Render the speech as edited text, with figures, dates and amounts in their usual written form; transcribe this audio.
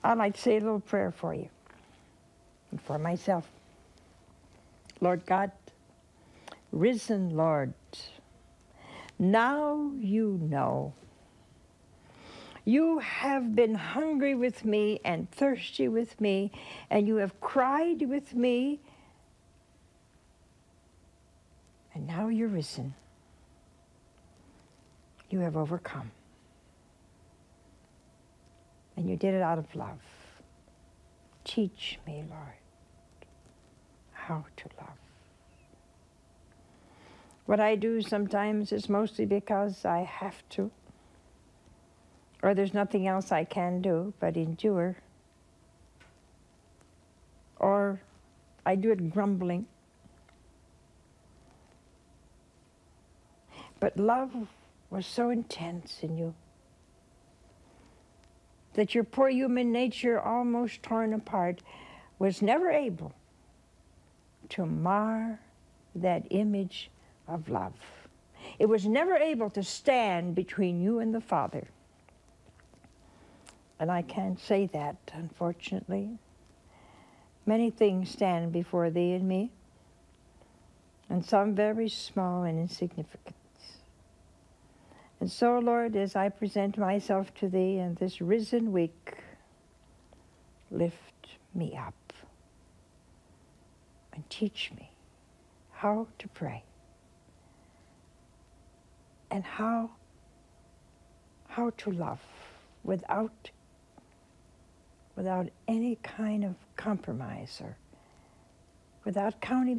I'd like to say a little prayer for you and for myself. Lord God, risen Lord, now you know. You have been hungry with me and thirsty with me, and you have cried with me, and now you're risen. You have overcome. And you did it out of love. Teach me, Lord, how to love. What I do sometimes is mostly because I have to, or there's nothing else I can do but endure, or I do it grumbling. But love was so intense in you that your poor human nature, almost torn apart, was never able to mar that image of love. It was never able to stand between you and the Father. And I can't say that, unfortunately. Many things stand before thee and me, and some very small and insignificant. And so, Lord, as I present myself to thee in this risen week, lift me up and teach me how to pray and how to love without any kind of compromise or without counting